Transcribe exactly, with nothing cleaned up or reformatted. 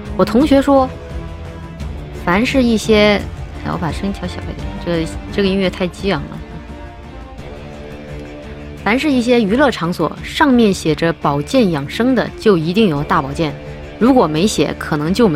我同学说，凡是一些，哎，我把声音调小一点，这个这个音乐太激昂了。凡是一些娱乐场所上面写着保健养生的，就一定有大保健，如果没写，可能就没